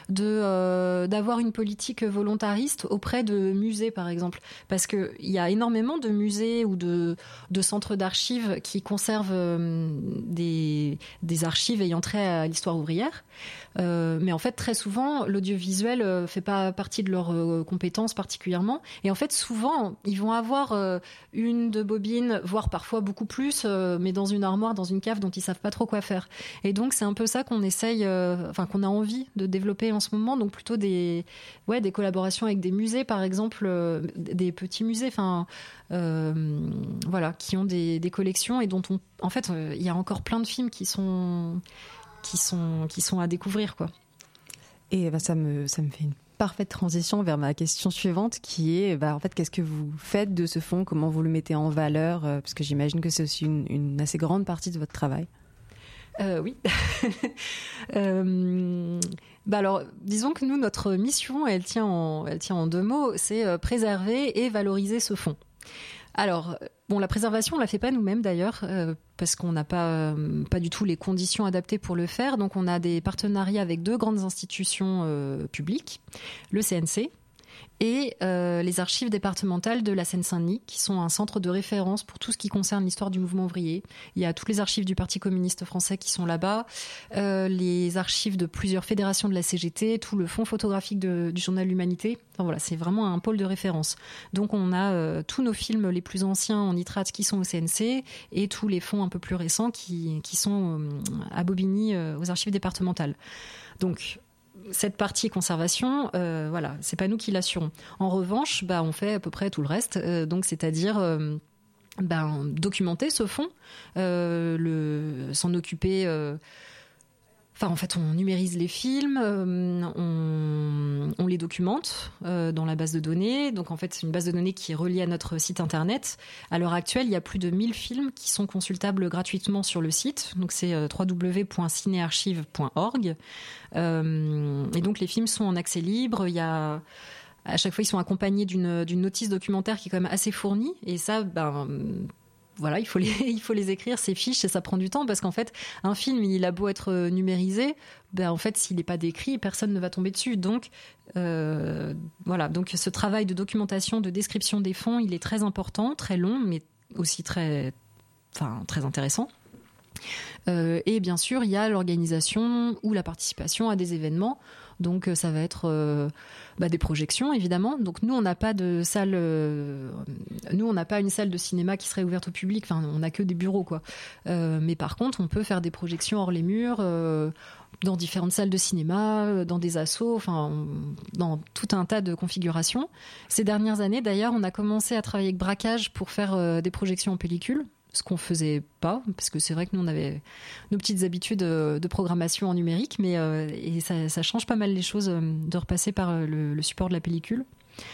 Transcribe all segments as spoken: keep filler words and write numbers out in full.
de euh, d'avoir une politique volontariste auprès de musées, par exemple, parce que il y a énormément de musées ou de de centres d'archives qui conservent euh, des des archives ayant trait à l'histoire ouvrière, euh, mais en fait très souvent l'audiovisuel euh, fait pas partie de leurs euh, compétences particulièrement, et en fait souvent ils vont avoir euh, une de bobines, voire parfois beaucoup plus, euh, mais dans une armoire, dans une cave dont ils savent pas trop quoi faire. Et donc c'est un peu ça qu'on essaye, euh, enfin qu'on a envie de développer en ce moment, donc plutôt des, ouais, des collaborations avec des musées, par exemple, euh, des petits musées, enfin, euh, voilà, qui ont des, des collections et dont on, en fait, il euh, y a encore plein de films qui sont, qui sont, qui sont à découvrir, quoi. Et bah, ça me, ça me fait une parfaite transition vers ma question suivante, qui est, bah, en fait, qu'est-ce que vous faites de ce fonds, comment vous le mettez en valeur, euh, parce que j'imagine que c'est aussi une, une assez grande partie de votre travail. Euh, oui. euh, bah alors, disons que nous, notre mission, elle tient en, elle tient en deux mots, c'est euh, préserver et valoriser ce fonds. Alors, bon, la préservation, on la fait pas nous-mêmes d'ailleurs, euh, parce qu'on n'a pas, euh, pas du tout les conditions adaptées pour le faire. Donc, on a des partenariats avec deux grandes institutions euh, publiques, le C N C et euh, les archives départementales de la Seine-Saint-Denis, qui sont un centre de référence pour tout ce qui concerne l'histoire du mouvement ouvrier. Il y a toutes les archives du Parti communiste français qui sont là-bas, euh, les archives de plusieurs fédérations de la C G T, tout le fonds photographique de, du journal L'Humanité. Enfin voilà, c'est vraiment un pôle de référence. Donc on a euh, tous nos films les plus anciens en nitrate qui sont au C N C et tous les fonds un peu plus récents qui, qui sont euh, à Bobigny, euh, aux archives départementales. Donc cette partie conservation, euh, voilà, c'est pas nous qui l'assurons. En revanche, bah, on fait à peu près tout le reste, euh, donc c'est-à-dire euh, ben, documenter ce fonds, euh, le, s'en occuper. Euh, Enfin, en fait, on numérise les films, euh, on, on les documente euh, dans la base de données. Donc, en fait, c'est une base de données qui est reliée à notre site internet. À l'heure actuelle, il y a plus de mille films qui sont consultables gratuitement sur le site. Donc, c'est euh, w w w point cinéarchive point org. Euh, et donc, les films sont en accès libre. Il y a... À chaque fois, ils sont accompagnés d'une, d'une notice documentaire qui est quand même assez fournie. Et ça, ben... Voilà, il faut les, il faut les écrire, ces fiches, et ça prend du temps parce qu'en fait, un film, il a beau être numérisé, ben en fait, s'il n'est pas décrit, personne ne va tomber dessus. Donc, euh, voilà. Donc, ce travail de documentation, de description des fonds, il est très important, très long, mais aussi très, enfin, très intéressant. Euh, et bien sûr, il y a l'organisation ou la participation à des événements. Donc, ça va être euh, bah, des projections, évidemment. Donc, nous, on n'a pas de salle. Euh, nous, on n'a pas une salle de cinéma qui serait ouverte au public. Enfin, on n'a que des bureaux, quoi. Euh, mais par contre, on peut faire des projections hors les murs, euh, dans différentes salles de cinéma, dans des assos, enfin, dans tout un tas de configurations. Ces dernières années, d'ailleurs, on a commencé à travailler avec Braquage pour faire euh, des projections en pellicule. Ce qu'on faisait pas, parce que c'est vrai que nous on avait nos petites habitudes de programmation en numérique, mais euh, et ça, ça change pas mal les choses de repasser par le, le support de la pellicule.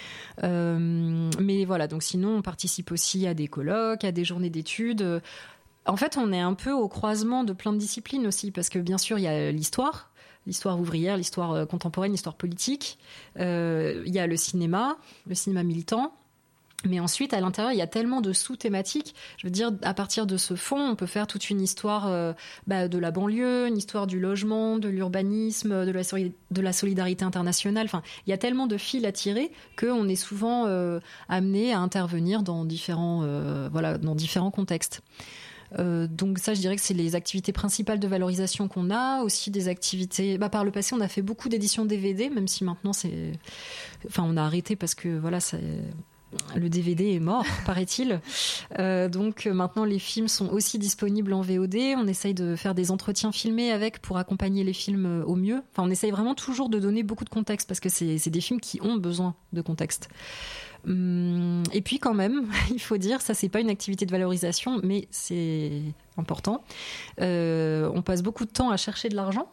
Euh, mais voilà, donc sinon on participe aussi à des colloques, à des journées d'études. En fait, on est un peu au croisement de plein de disciplines aussi, parce que bien sûr il y a l'histoire, l'histoire ouvrière, l'histoire contemporaine, l'histoire politique. Euh, il y a le cinéma, le cinéma militant. Mais ensuite, à l'intérieur, il y a tellement de sous-thématiques. Je veux dire, à partir de ce fond, on peut faire toute une histoire euh, bah, de la banlieue, une histoire du logement, de l'urbanisme, de la, de la solidarité internationale. Enfin, il y a tellement de fils à tirer qu'on est souvent euh, amené à intervenir dans différents, euh, voilà, dans différents contextes. Euh, donc ça, je dirais que c'est les activités principales de valorisation qu'on a. Aussi des activités... Bah, par le passé, on a fait beaucoup d'éditions D V D, même si maintenant, c'est... Enfin, on a arrêté parce que, voilà, c'est... Le D V D est mort, paraît-il. Euh, donc maintenant, les films sont aussi disponibles en V O D. On essaye de faire des entretiens filmés avec pour accompagner les films au mieux. Enfin, on essaye vraiment toujours de donner beaucoup de contexte parce que c'est, c'est des films qui ont besoin de contexte. Hum, et puis quand même, il faut dire, ça c'est pas une activité de valorisation, mais c'est important. Euh, on passe beaucoup de temps à chercher de l'argent.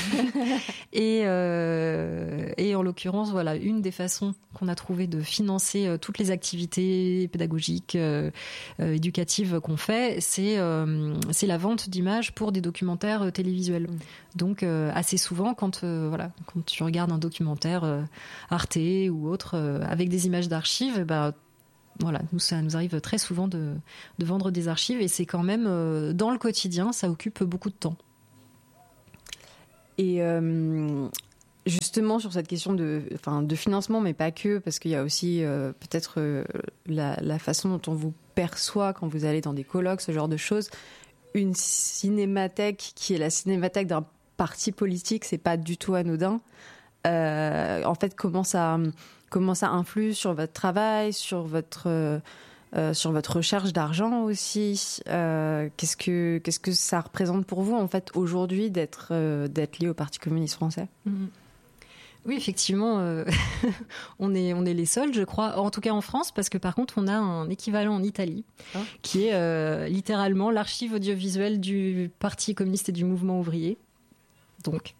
et, euh, et en l'occurrence, voilà, une des façons qu'on a trouvé de financer euh, toutes les activités pédagogiques, euh, euh, éducatives qu'on fait, c'est, euh, c'est la vente d'images pour des documentaires euh, télévisuels. Mmh. Donc euh, assez souvent, quand, euh, voilà, quand tu regardes un documentaire euh, Arte ou autre, euh, avec des images d'archives, eh ben, voilà, nous, ça nous arrive très souvent de, de vendre des archives et c'est quand même, euh, dans le quotidien, ça occupe beaucoup de temps. Et euh, justement, sur cette question de, enfin, de financement, mais pas que, parce qu'il y a aussi euh, peut-être euh, la, la façon dont on vous perçoit quand vous allez dans des colloques, ce genre de choses. Une cinémathèque qui est la cinémathèque d'un parti politique, c'est pas du tout anodin. Euh, en fait, comment ça, comment ça influe sur votre travail, sur votre, euh, euh, sur votre recherche d'argent aussi. Euh, qu'est-ce que, qu'est-ce que ça représente pour vous en fait aujourd'hui d'être, euh, d'être lié au Parti communiste français? Mmh. Oui, effectivement, euh, on est on est les seuls, je crois, en tout cas en France, parce que par contre, on a un équivalent en Italie, oh. qui est euh, littéralement l'archive audiovisuelle du Parti communiste et du mouvement ouvrier. Donc,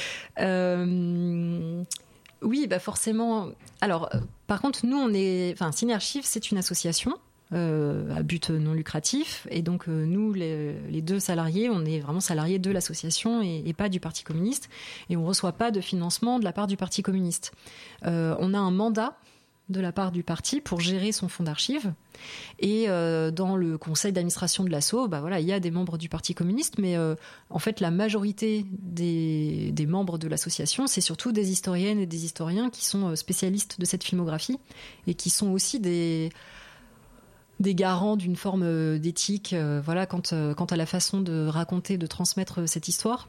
euh, oui, bah forcément. Alors, euh, par contre, nous, on est, enfin, Ciné-Archives, c'est une association. Euh, à but non lucratif, et donc euh, nous les, les deux salariés, on est vraiment salariés de l'association et, et pas du Parti communiste, et on ne reçoit pas de financement de la part du Parti communiste. Euh, on a un mandat de la part du parti pour gérer son fonds d'archives, et euh, dans le conseil d'administration de l'asso, bah voilà, il y a des membres du Parti communiste, mais euh, en fait la majorité des, des membres de l'association, c'est surtout des historiennes et des historiens qui sont spécialistes de cette filmographie et qui sont aussi des des garants d'une forme d'éthique, euh, voilà, quant, euh, quant à la façon de raconter, de transmettre cette histoire.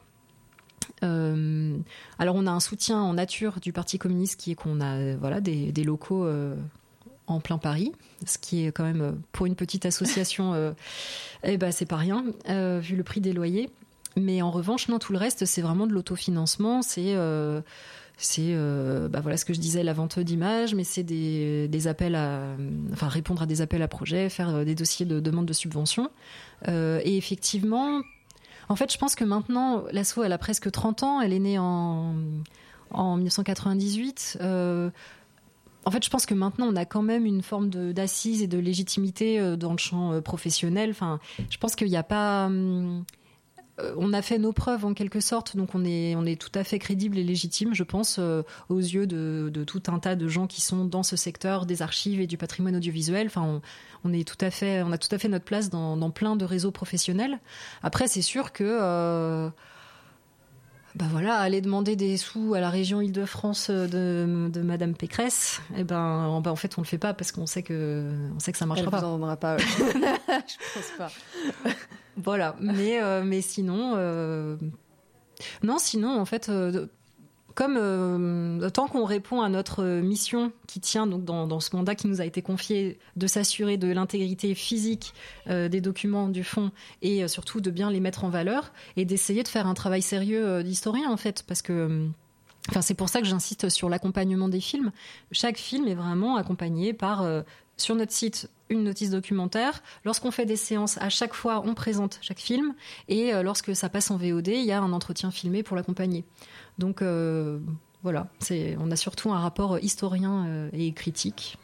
Euh, alors, on a un soutien en nature du Parti communiste qui est qu'on a, euh, voilà, des, des locaux euh, en plein Paris, ce qui est quand même, pour une petite association, euh, eh ben, c'est pas rien, euh, vu le prix des loyers. Mais en revanche, non, tout le reste, c'est vraiment de l'autofinancement, c'est... Euh, C'est euh, bah voilà ce que je disais, la vente d'images, mais c'est des, des appels à, enfin répondre à des appels à projets, faire des dossiers de demande de subvention. Euh, et effectivement, en fait, je pense que maintenant, l'asso, elle a presque trente ans, elle est née en, en dix-neuf cent quatre-vingt-dix-huit. Euh, en fait, je pense que maintenant, on a quand même une forme de, d'assise et de légitimité dans le champ professionnel. Enfin, je pense qu'il n'y a pas... Hum, on a fait nos preuves en quelque sorte, donc on est, on est tout à fait crédible et légitime, je pense, euh, aux yeux de, de tout un tas de gens qui sont dans ce secteur des archives et du patrimoine audiovisuel. Enfin, on, on est tout à fait, on a tout à fait notre place dans, dans plein de réseaux professionnels. Après, c'est sûr que, euh, bah voilà, aller demander des sous à la région Île-de-France de, de Madame Pécresse, eh ben, en, ben, en fait, on le fait pas parce qu'on sait que, on sait que ça marchera pas. Elle vous en donnera pas. Je pense pas. Voilà, mais, euh, mais sinon, euh... non, sinon, en fait, euh, comme euh, tant qu'on répond à notre mission qui tient donc dans, dans ce mandat qui nous a été confié de s'assurer de l'intégrité physique euh, des documents du fonds et euh, surtout de bien les mettre en valeur et d'essayer de faire un travail sérieux euh, d'historien, en fait, parce que... Enfin, c'est pour ça que j'insiste sur l'accompagnement des films. Chaque film est vraiment accompagné par, euh, sur notre site, une notice documentaire. Lorsqu'on fait des séances, à chaque fois, on présente chaque film. Et euh, lorsque ça passe en V O D, il y a un entretien filmé pour l'accompagner. Donc, euh, voilà. C'est, on a surtout un rapport historien euh, et critique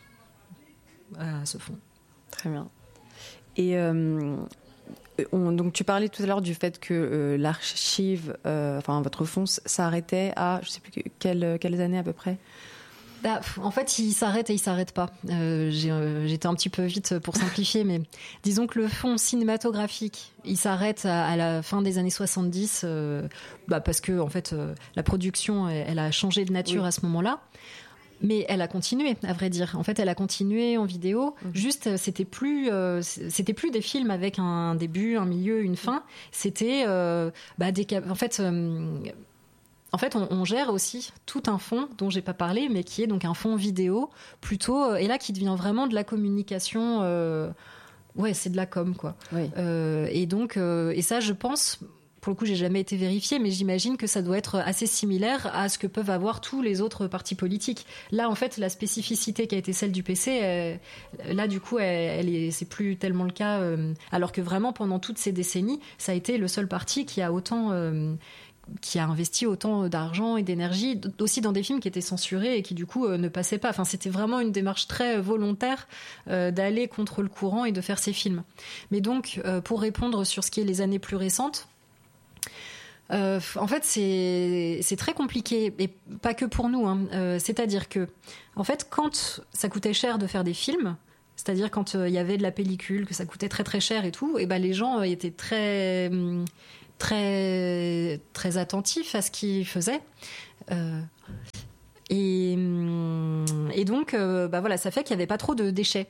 à ce fond. Très bien. Et... Euh... On, donc tu parlais tout à l'heure du fait que euh, l'archive, euh, enfin votre fonds s'arrêtait à, je sais plus que, quelle, quelles années à peu près? Bah, en fait, il s'arrête et il s'arrête pas. Euh, j'ai, euh, j'étais un petit peu vite pour simplifier, mais disons que le fonds cinématographique, il s'arrête à, à la fin des années soixante-dix, euh, bah, parce que en fait, euh, la production, elle, elle a changé de nature oui. à ce moment-là. Mais elle a continué, à vrai dire. En fait, elle a continué en vidéo. Mmh. Juste, c'était plus, euh, c'était plus des films avec un début, un milieu, une fin. C'était, euh, bah, des, en fait, euh, en fait, on, on gère aussi tout un fonds dont j'ai pas parlé, mais qui est donc un fonds vidéo plutôt, et là qui devient vraiment de la communication. Euh, ouais, c'est de la com, quoi. Oui. Euh, et donc, euh, et ça, je pense. Pour le coup, j'ai jamais été vérifiée, mais j'imagine que ça doit être assez similaire à ce que peuvent avoir tous les autres partis politiques. Là, en fait, la spécificité qui a été celle du P C, elle, là, du coup, elle, elle est, c'est plus tellement le cas. Euh, alors que vraiment, pendant toutes ces décennies, ça a été le seul parti qui a autant, euh, qui a investi autant d'argent et d'énergie, aussi dans des films qui étaient censurés et qui, du coup, euh, ne passaient pas. Enfin, c'était vraiment une démarche très volontaire euh, d'aller contre le courant et de faire ces films. Mais donc, euh, pour répondre sur ce qui est les années plus récentes, Euh, en fait, c'est, c'est très compliqué, et pas que pour nous. Hein. Euh, c'est-à-dire que, en fait, quand ça coûtait cher de faire des films, c'est-à-dire quand il euh, y avait de la pellicule, que ça coûtait très très cher et tout, et ben les gens euh, étaient très très très attentifs à ce qu'ils faisaient. Euh, Et donc, euh, bah voilà, ça fait qu'il n'y avait pas trop de déchets.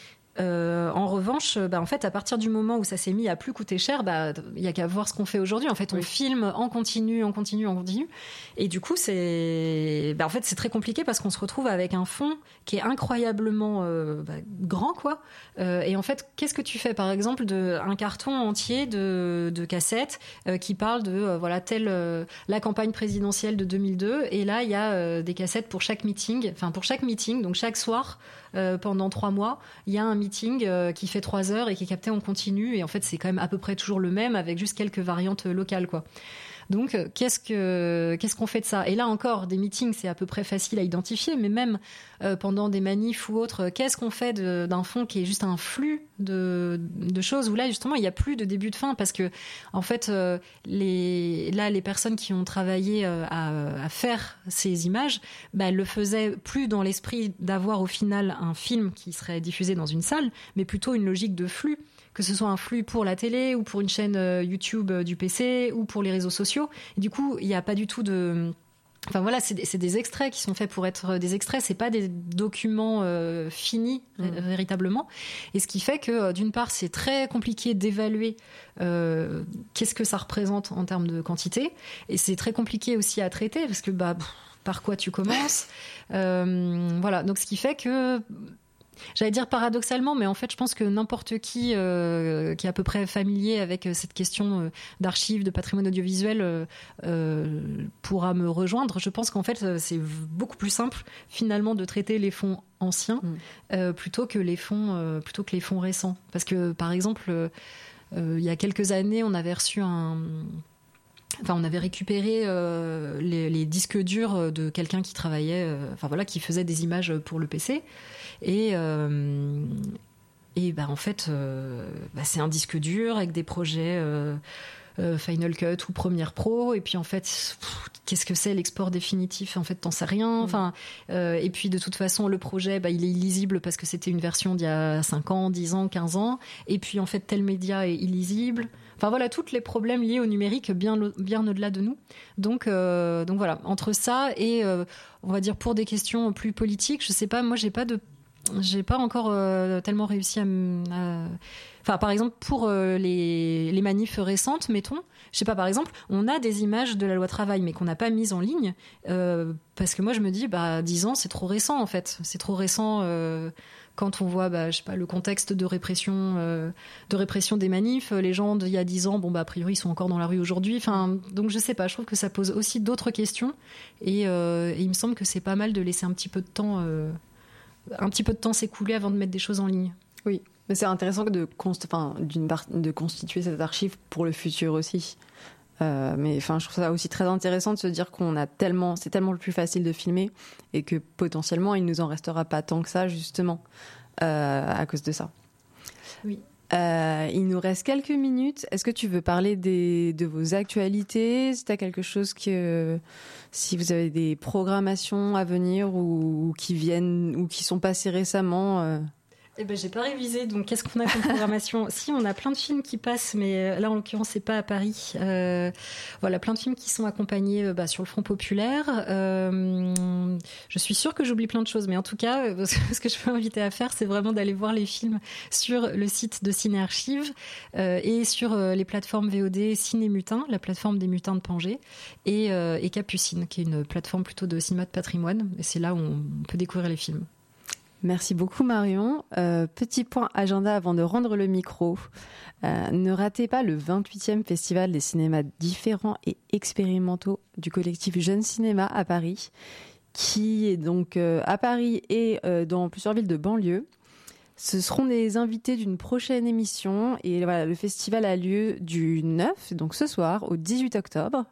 Euh, en revanche, bah, en fait, à partir du moment où ça s'est mis à plus coûter cher, bah, il y a qu'à voir ce qu'on fait aujourd'hui. En fait, on oui. filme en continu, en continu, en continu. Et du coup, c'est, bah, en fait, c'est très compliqué parce qu'on se retrouve avec un fond qui est incroyablement euh, bah, grand, quoi. Euh, et en fait, qu'est-ce que tu fais, par exemple, de un carton entier de, de cassettes euh, qui parle de euh, voilà telle euh, la campagne présidentielle de deux mille deux. Et là, il y a euh, des cassettes pour chaque meeting, enfin pour chaque meeting, donc chaque soir euh, pendant trois mois, il y a un meeting euh, qui fait trois heures et qui est capté en continu. Et en fait, c'est quand même à peu près toujours le même avec juste quelques variantes locales, quoi. Donc, qu'est-ce que qu'est-ce qu'on fait de ça ? Et là encore, des meetings, c'est à peu près facile à identifier, mais même euh, pendant des manifs ou autres, qu'est-ce qu'on fait de, d'un fond qui est juste un flux de, de choses où là, justement, il n'y a plus de début de fin parce que, en fait, euh, les, là, les personnes qui ont travaillé euh, à, à faire ces images, bah, elles le faisaient plus dans l'esprit d'avoir au final un film qui serait diffusé dans une salle, mais plutôt une logique de flux. Que ce soit un flux pour la télé ou pour une chaîne YouTube du P C ou pour les réseaux sociaux. Et du coup, il n'y a pas du tout de... Enfin voilà, c'est des, c'est des extraits qui sont faits pour être des extraits, c'est pas des documents euh, finis mmh. r- véritablement. Et ce qui fait que d'une part, c'est très compliqué d'évaluer euh, qu'est-ce que ça représente en termes de quantité, et c'est très compliqué aussi à traiter parce que bah pff, par quoi tu commences. euh, voilà, donc ce qui fait que J'allais dire paradoxalement, mais en fait, je pense que n'importe qui euh, qui est à peu près familier avec cette question euh, d'archives, de patrimoine audiovisuel euh, euh, pourra me rejoindre. Je pense qu'en fait, c'est beaucoup plus simple finalement de traiter les fonds anciens mmh. euh, plutôt que les fonds euh, plutôt que les fonds récents. Parce que par exemple, euh, euh, il y a quelques années, on avait reçu un Enfin, on avait récupéré euh, les, les disques durs de quelqu'un qui travaillait, euh, enfin voilà, qui faisait des images pour le P C. Et, euh, et bah, en fait, euh, bah, c'est un disque dur avec des projets euh, euh, Final Cut ou Premiere Pro. Et puis en fait, pff, qu'est-ce que c'est l'export définitif ? En fait, t'en sais rien. Enfin, euh, et puis de toute façon, le projet, bah, il est illisible parce que c'était une version d'il y a cinq ans, dix ans, quinze ans. Et puis en fait, tel média est illisible. Enfin voilà, tous les problèmes liés au numérique bien, bien au-delà de nous. Donc, euh, donc voilà, entre ça et, euh, on va dire, pour des questions plus politiques, je sais pas, moi j'ai pas de... J'ai pas encore euh, tellement réussi à, à... Enfin, par exemple, pour euh, les, les manifs récentes, mettons, je sais pas, par exemple, on a des images de la loi travail, mais qu'on n'a pas mises en ligne, euh, parce que moi, je me dis, bah, dix ans, c'est trop récent, en fait. C'est trop récent euh, quand on voit, bah, je sais pas, le contexte de répression, euh, de répression des manifs. Les gens d'il y a dix ans, bon, bah, a priori, ils sont encore dans la rue aujourd'hui. Enfin, donc, je sais pas, je trouve que ça pose aussi d'autres questions. Et, euh, et il me semble que c'est pas mal de laisser un petit peu de temps... Euh, un petit peu de temps s'écouler avant de mettre des choses en ligne. Oui, mais c'est intéressant de, const... enfin, d'une part... de constituer cette archive pour le futur aussi. Euh, mais enfin, je trouve ça aussi très intéressant de se dire qu'on a tellement, c'est tellement le plus facile de filmer et que potentiellement il nous en restera pas tant que ça justement euh, à cause de ça. Oui. Euh, il nous reste quelques minutes. Est-ce que tu veux parler des, de vos actualités ? Si tu as quelque chose que, si vous avez des programmations à venir ou, ou qui viennent ou qui sont passées récemment. Euh... Eh ben, j'ai pas révisé, donc qu'est-ce qu'on a comme programmation ? Si, on a plein de films qui passent, mais là, en l'occurrence, c'est pas à Paris. Euh, voilà, plein de films qui sont accompagnés bah, sur le front populaire. Euh, je suis sûre que j'oublie plein de choses, mais en tout cas, ce que je peux inviter à faire, c'est vraiment d'aller voir les films sur le site de Ciné Archives euh, et sur euh, les plateformes V O D Ciné Mutin, la plateforme des Mutins de Pangée, et, euh, et Capucine, qui est une plateforme plutôt de cinéma de patrimoine. Et c'est là où on peut découvrir les films. Merci beaucoup Marion. Euh, petit point agenda avant de rendre le micro. Euh, ne ratez pas le vingt-huitième Festival des cinémas différents et expérimentaux du collectif Jeune Cinéma à Paris, qui est donc euh, à Paris et euh, dans plusieurs villes de banlieue. Ce seront des invités d'une prochaine émission et voilà, le festival a lieu du neuf, donc ce soir, au dix-huit octobre.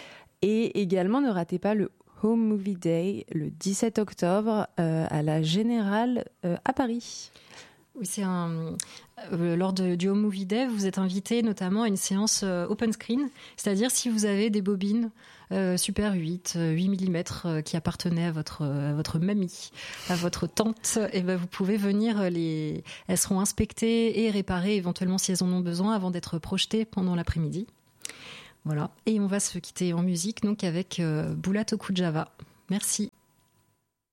Et également, ne ratez pas le Home Movie Day le dix-sept octobre euh, à la Générale euh, à Paris. Oui, c'est un... Euh, lors de, du Home Movie Day, vous êtes invité notamment à une séance euh, open screen, c'est-à-dire si vous avez des bobines euh, Super huit, euh, huit millimètres euh, qui appartenaient à votre, euh, à votre mamie, à votre tante, et ben vous pouvez venir les... Elles seront inspectées et réparées éventuellement si elles en ont besoin avant d'être projetées pendant l'après-midi. Voilà. Et on va se quitter en musique donc avec euh, Bula Tokujava. Merci.